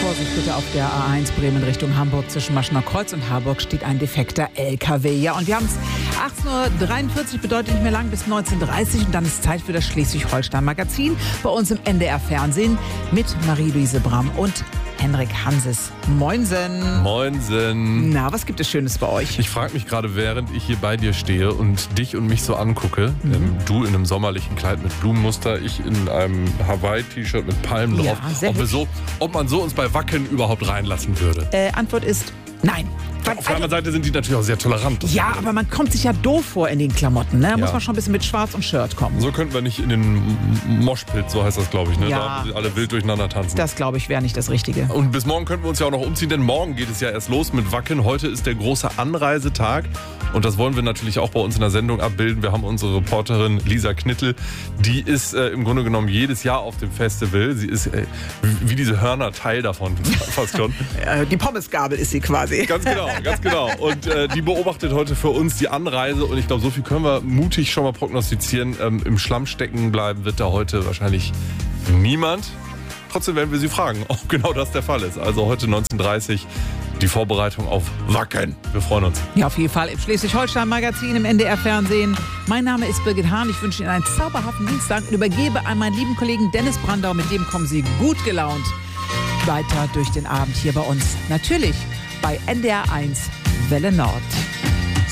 Vorsicht bitte auf der A1 Bremen Richtung Hamburg. Zwischen Maschener Kreuz und Harburg steht ein defekter LKW. Ja, und wir haben es 18.43 Uhr, bedeutet nicht mehr lang, bis 19.30 Uhr. Und dann ist Zeit für das Schleswig-Holstein-Magazin bei uns im NDR-Fernsehen mit Marie-Louise Bramm und Henrik Hanses. Moinsen. Moinsen. Na, was gibt es Schönes bei euch? Ich frage mich gerade, während ich hier bei dir stehe und dich und mich so angucke, du in einem sommerlichen Kleid mit Blumenmuster, ich in einem Hawaii-T-Shirt mit Palmen drauf, ob man so uns bei Wacken überhaupt reinlassen würde. Antwort ist nein. Auf der anderen Seite sind die natürlich auch sehr tolerant. Ja, aber man kommt sich ja doof vor in den Klamotten. Ne? Da muss man schon ein bisschen mit Schwarz und Shirt kommen. So könnten wir nicht in den Moshpit, so heißt das, glaube ich. Ne? Ja. Da alle wild durcheinander tanzen. Das, glaube ich, wäre nicht das Richtige. Und bis morgen könnten wir uns ja auch noch umziehen, denn morgen geht es ja erst los mit Wacken. Heute ist der große Anreisetag. Und das wollen wir natürlich auch bei uns in der Sendung abbilden. Wir haben unsere Reporterin Lisa Knittel. Die ist im Grunde genommen jedes Jahr auf dem Festival. Sie ist wie diese Hörner Teil davon, fast schon. Die Pommesgabel ist sie quasi. Ganz genau, ganz genau. Und die beobachtet heute für uns die Anreise. Und ich glaube, so viel können wir mutig schon mal prognostizieren. Im Schlamm stecken bleiben wird da heute wahrscheinlich niemand. Trotzdem werden wir sie fragen, ob genau das der Fall ist. Also heute 19.30 Uhr die Vorbereitung auf Wacken. Wir freuen uns. Ja, auf jeden Fall im Schleswig-Holstein-Magazin im NDR-Fernsehen. Mein Name ist Birgit Hahn. Ich wünsche Ihnen einen zauberhaften Dienstag und übergebe an meinen lieben Kollegen Dennis Brandau. Mit dem kommen Sie gut gelaunt weiter durch den Abend hier bei uns. Natürlich bei NDR 1 Welle Nord.